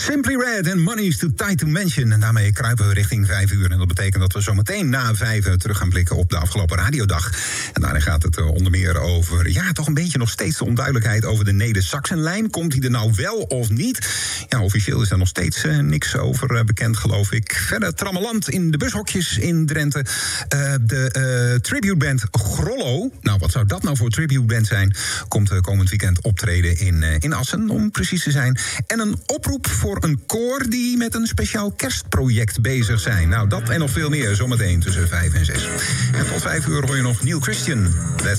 Simply Red en Money's Too Tight to Mention. En daarmee kruipen we richting 5 uur. En dat betekent dat we zo meteen na 5 terug gaan blikken op de afgelopen radiodag. En daarin gaat het onder meer over, toch een beetje nog steeds de onduidelijkheid over de Neder-Saxenlijn. Komt die er nou wel of niet? Ja, officieel is daar nog steeds niks over bekend, geloof ik. Verder trammeland in de bushokjes in Drenthe. De tributeband Grollo. Nou, wat zou dat nou voor tributeband zijn? Komt komend weekend optreden in Assen, om precies te zijn. En een oproep voor een koor die met een speciaal kerstproject bezig zijn. Nou, dat en nog veel meer zometeen tussen 5 en 6. En tot 5 uur hoor je nog Neil Christian. Let's